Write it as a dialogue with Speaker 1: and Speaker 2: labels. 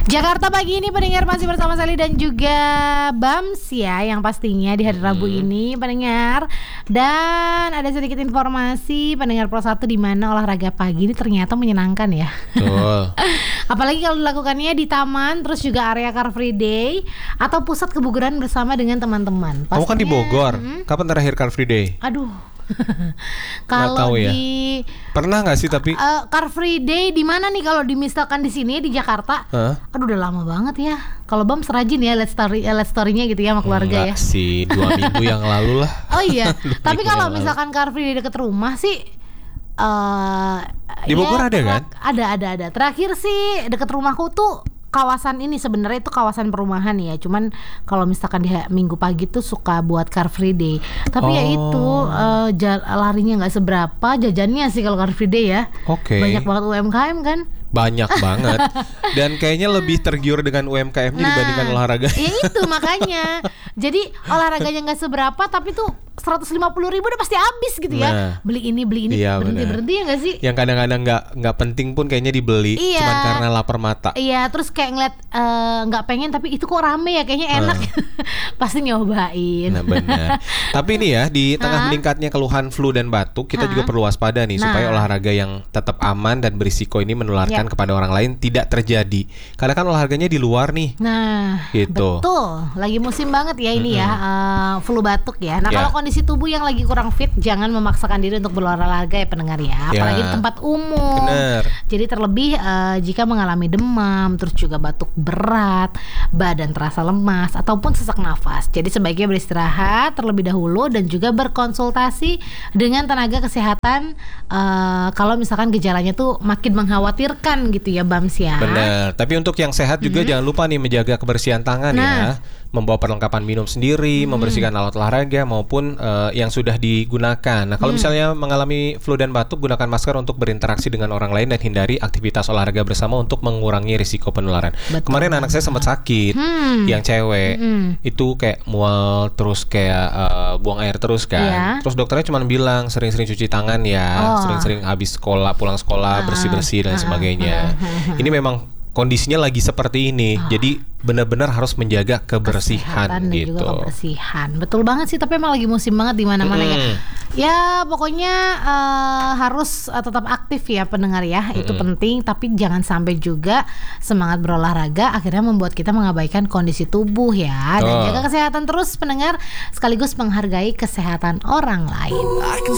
Speaker 1: Jakarta pagi ini pendengar masih bersama Sally dan juga Bams ya, yang pastinya di hari Rabu ini pendengar. Dan ada sedikit informasi pendengar Pro 1 di mana olahraga pagi ini ternyata menyenangkan ya.
Speaker 2: Betul.
Speaker 1: Apalagi kalau dilakukannya di taman, terus juga area Car Free Day atau pusat kebugaran bersama dengan teman-teman.
Speaker 2: Kamu kan di Bogor. Kapan terakhir Car Free Day?
Speaker 1: Aduh. Kalau
Speaker 2: ya. Pernah nggak sih tapi
Speaker 1: Car Free Day di mana nih kalau misalkan di sini di Jakarta? Aduh udah lama banget ya. Kalau Bam serajin ya lihat story-nya gitu ya sama keluarga.
Speaker 2: Enggak sih, 2 minggu yang lalu lah.
Speaker 1: Oh iya. Tapi kalau misalkan Car Free Day deket rumah sih
Speaker 2: di Bogor ada kan?
Speaker 1: Ada. Terakhir sih deket rumahku tuh kawasan ini, sebenarnya itu kawasan perumahan ya. Cuman kalau misalkan di minggu pagi tuh suka buat Car Free Day. Tapi ya itu larinya nggak seberapa, jajannya sih kalau Car Free Day ya.
Speaker 2: Oke.
Speaker 1: Banyak banget UMKM kan.
Speaker 2: Banyak banget. Dan kayaknya lebih tergiur dengan UMKM-nya dibandingkan olahraga.
Speaker 1: Ya itu makanya. Jadi olahraganya nggak seberapa tapi tuh 150.000 udah pasti habis gitu ya. Beli ini
Speaker 2: iya,
Speaker 1: berhenti ya nggak sih?
Speaker 2: Yang kadang-kadang nggak penting pun kayaknya dibeli, cuman karena lapar mata.
Speaker 1: Iya, terus kayak ngeliat nggak pengen tapi itu kok rame ya, kayaknya enak. Pasti nyobain.
Speaker 2: Nah benar. Tapi ini ya, di tengah meningkatnya keluhan flu dan batuk, kita juga perlu waspada nih supaya olahraga yang tetap aman dan berisiko ini menularkan kepada orang lain tidak terjadi. Karena kan olahraganya di luar nih.
Speaker 1: Nah,
Speaker 2: gitu.
Speaker 1: Betul. Lagi musim banget ya ini ya, flu batuk ya. Nah kalau kondisi tubuh yang lagi kurang fit, jangan memaksakan diri untuk berolahraga ya pendengar ya. Apalagi di tempat umum.
Speaker 2: Bener.
Speaker 1: Jadi terlebih jika mengalami demam, terus juga batuk berat, badan terasa lemas, ataupun sesak nafas. Jadi sebaiknya beristirahat terlebih dahulu dan juga berkonsultasi dengan tenaga kesehatan kalau misalkan gejalanya tuh makin mengkhawatirkan gitu ya Bams ya.
Speaker 2: Bener. Tapi untuk yang sehat juga jangan lupa nih menjaga kebersihan tangan ya. Membawa perlengkapan minum sendiri, membersihkan alat olahraga maupun yang sudah digunakan. Nah, kalau misalnya mengalami flu dan batuk, gunakan masker untuk berinteraksi dengan orang lain dan hindari aktivitas olahraga bersama untuk mengurangi risiko penularan. Betul. Kemarin anak saya sempat sakit, yang cewek, itu kayak mual terus kayak buang air terus kan. Terus dokternya cuma bilang sering-sering cuci tangan ya, sering-sering habis sekolah, pulang sekolah, bersih-bersih dan sebagainya. Ini memang kondisinya lagi seperti ini, jadi benar-benar harus menjaga kebersihan
Speaker 1: kesehatan dan
Speaker 2: gitu.
Speaker 1: juga kebersihan. Betul banget sih, tapi emang lagi musim banget di mana-mana ya. Ya pokoknya harus tetap aktif ya pendengar ya, itu penting. Tapi jangan sampai juga semangat berolahraga akhirnya membuat kita mengabaikan kondisi tubuh ya. Dan jaga kesehatan terus pendengar, sekaligus menghargai kesehatan orang lain.